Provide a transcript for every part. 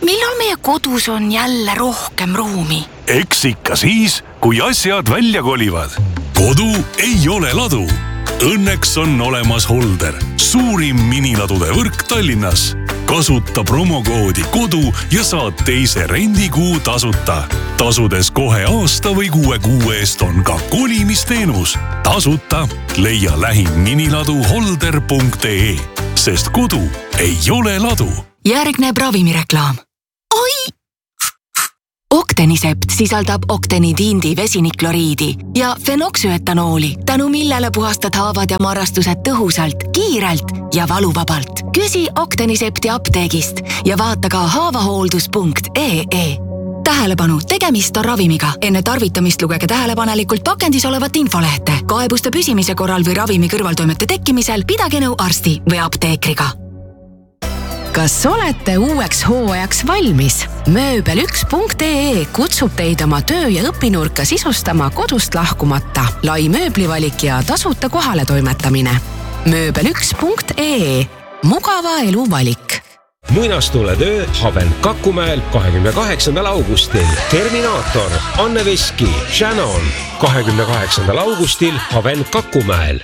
millal meie kodus on jälle rohkem ruumi? Eks ikka siis, kui asjad välja kolivad. Kodu ei ole ladu. Õnneks on olemas Holder, suurim miniladude võrk Tallinnas. Kasuta promokoodi kodu ja saad teise rendikuu tasuta. Tasudes kohe aasta või 6 kuu eest on ka kolimisteenus. Tasuta leia lähim miniladu holder.ee, sest kodu ei ole ladu. Järgneb ravimireklaam. Oi! Octenisept sisaldab oktenidiindi vesinikloriidi ja fenoksüetanooli, tänu millele puhastad haavad ja marrastused tõhusalt, kiirelt ja valuvabalt. Küsi Octenisepti apteegist ja vaata ka haavahooldus.ee. Tähelepanu, tegemist on ravimiga. Enne tarvitamist lugege tähelepanelikult pakendis olevat infolehte. Kaebuste püsimise korral või ravimi kõrvaltoimete tekkimisel pidage nõu arsti või apteekriga. Kas olete uueks hooajaks valmis? Mööbel1.ee kutsub teid oma töö- ja õpinurka sisustama kodust lahkumata. Lai mööblivalik ja tasuta kohale toimetamine. Mööbel1.ee. Mugava elu valik. Muinastuletöö Haven Kakumäel 28. augustil. Terminaator, Anne Veski, Shannon. 28. augustil Haven Kakumäel.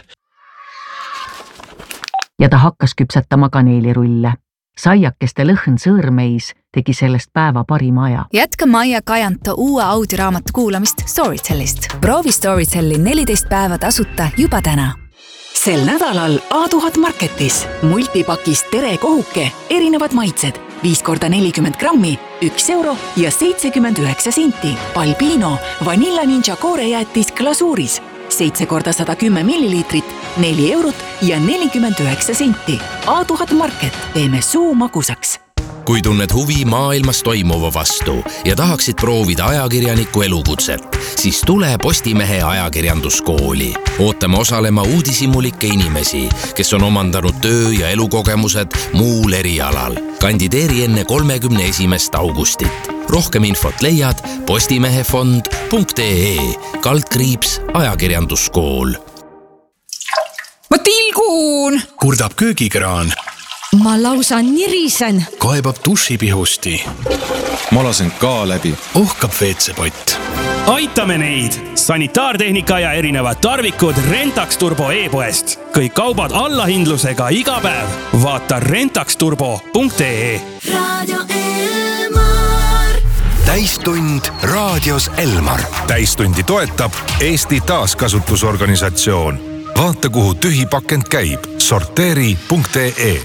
Ja ta hakkas küpsetama kaneelirulle. Saiakeste lõhn sõõrmeis tegi sellest päeva parima aja. Jätka Maia Kajanta uue audioraamatu kuulamist Storytellist. Proovi Storytelli 14 päeva tasuta juba täna. Sel nädalal A1000 Marketis multipakist Tere kohuke, erinevad maitsed, 5 × 40 grammi, 1 euro ja 79 senti. Balbino Vanilla Ninja koorejäätis glasuuris, 7 × 110 milliliitrit, 4 eurot ja 49 senti. A1000 Market, teeme suu magusaks. Kui tunned huvi maailmas toimuva vastu ja tahaksid proovida ajakirjaniku elukutset, siis tule Postimehe ajakirjanduskooli. Ootame osalema uudishimulikke inimesi, kes on omandanud töö- ja elukogemused muul erialal. Kandideeri enne 31. augustit. Rohkem infot leiad postimehefond.ee/ajakirjanduskool. Ma tilgun! Kurdab köögikraan. Ma lausa nirisen. Kaebab dušipihusti. Ma lasen ka läbi. Ohkab WC-pott. Aitame neid! Sanitaartehnika ja erinevad tarvikud Rentax Turbo e-poest. Kõik kaubad allahindlusega iga päev. Vaata rentaxturbo.ee. Radio Elmar. Täistund raadios Elmar. Täistundi toetab Eesti taaskasutusorganisatsioon. Vaata, kuhu tühipakend käib. Sorteeri.ee.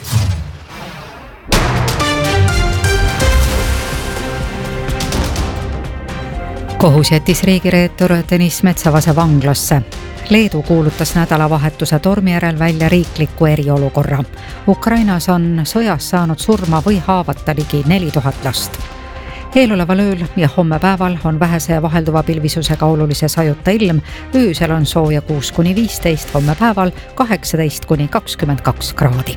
Kohus jättis riigireetur Deniss Metsavase vanglasse. Leedu kuulutas nädalavahetuse tormi järel välja riikliku eriolukorra. Ukrainas on sõjas saanud surma või haavata ligi 4000 last. Eeloleval ööl ja homme päeval on vähese vahelduva pilvisusega olulise sajuta ilm. Öösel on sooja 6–15, homme päeval 18–22 kraadi.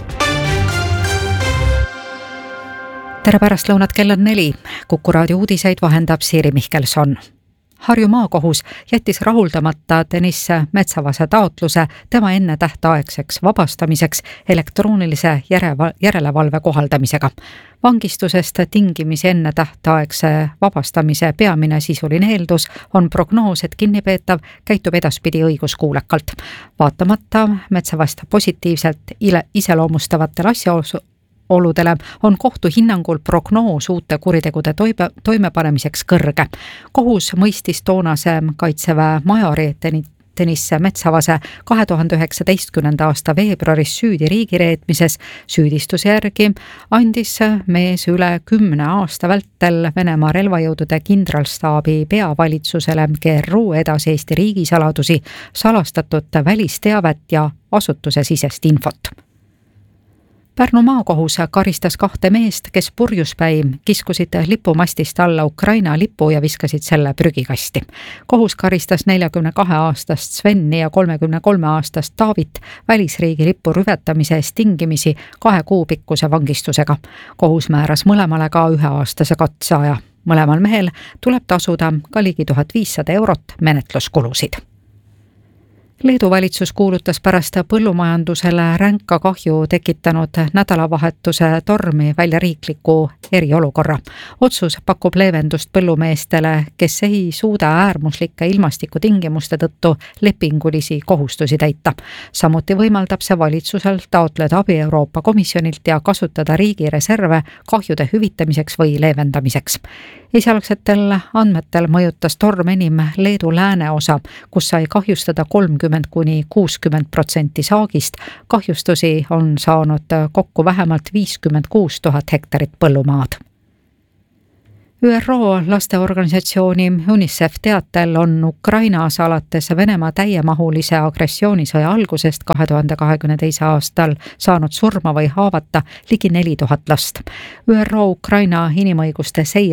Tere pärastlõunat, kell on 4. Kuku raadio uudiseid vahendab Siiri Mihkelson. Harju maakohus jättis rahuldamata Deniss Metsavase taotluse tema enne tähtaegseks vabastamiseks elektroonilise järelevalve kohaldamisega. Vangistusest tingimisi enne tähtaegse vabastamise peamine sisuline eeldus on prognoos, et kinnipeetav käitub edaspidi õiguskuulekalt. Vaatamata Metsavast positiivselt iseloomustavatele asjaoludele on kohtu hinnangul prognoos uute kuritegude toimepanemiseks kõrge. Kohus mõistis toonase kaitseväe majori Deniss Metsavase 2019. aasta veebruaris süüdi riigireetmises. Süüdistuse järgi andis mees üle 10 aasta vältel Venemaa relvajõudude kindralstaabi peavalitsusele GRU edasi Eesti riigisaladusi, salastatud välisteavet ja asutuse sisest infot. Pärnu maakohus karistas 2 meest, kes purjuspäi kiskusid lipumastist alla Ukraina lipu ja viskasid selle prügikasti. Kohus karistas 42-aastast Sveni ja 33-aastast Taavit välisriigi lipu rüvetamise eest tingimisi 2 kuu pikkuse vangistusega. Kohus määras mõlemale ka 1-aastase katseaja. Mõlemal mehel tuleb tasuda ka ligi 1500 eurot menetluskulusid. Leedu valitsus kuulutas pärast põllumajandusele ränka kahju tekitanud nädalavahetuse tormi välja riikliku eriolukorra. Otsus pakub leevendust põllumeestele, kes ei suuda äärmuslike ilmastikutingimuste tõttu lepingulisi kohustusi täita. Samuti võimaldab see valitsusel taotleda abi Euroopa Komisjonilt ja kasutada riigi reserve kahjude hüvitamiseks või leevendamiseks. Esialgsetel andmetel mõjutas torm enim Leedu lääneosa, kus sai kahjustada 30–60% saagist. Kahjustusi on saanud kokku vähemalt 56 000 hektarit põllumaad. ÜRO lasteorganisatsiooni UNICEF teatel on Ukrainas alates Venemaa täiemahulise agressioonisõja algusest 2022. aastal saanud surma või haavata ligi 4000 last. ÜRO Ukraina inimõiguste seire